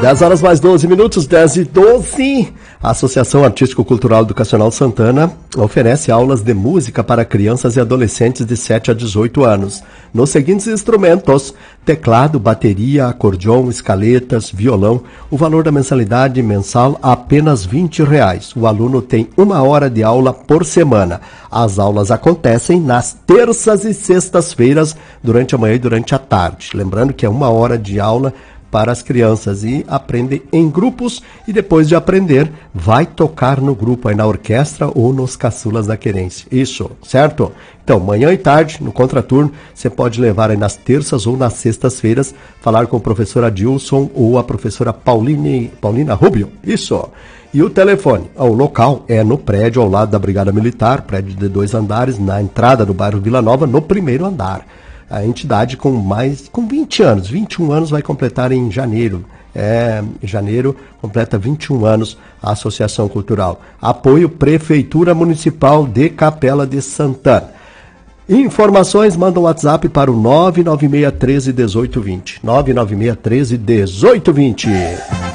10 horas mais 12 minutos, 10 e 12. A Associação Artístico-Cultural Educacional Santana oferece aulas de música para crianças e adolescentes de 7 a 18 anos. Nos seguintes instrumentos: teclado, bateria, acordeon, escaletas, violão. O valor da mensalidade mensal apenas R$20. O aluno tem 1 hora de aula por semana. As aulas acontecem nas terças e sextas-feiras, durante a manhã e durante a tarde. Lembrando que é 1 hora de aula para as crianças e aprendem em grupos, e depois de aprender, vai tocar no grupo, aí na orquestra ou nos caçulas da querência. Isso, certo? Então, manhã e tarde, no contraturno, você pode levar aí nas terças ou nas sextas-feiras, falar com o professor Adilson ou a professora Paulina Rubio. Isso. E o telefone, o local é no prédio ao lado da Brigada Militar, prédio de 2 andares, na entrada do bairro Vila Nova, no primeiro andar. A entidade com 20 anos, 21 anos vai completar em janeiro. Em janeiro completa 21 anos a Associação Cultural. Apoio Prefeitura Municipal de Capela de Santana. Informações, manda um WhatsApp para o 99613 1820. 99613 1820.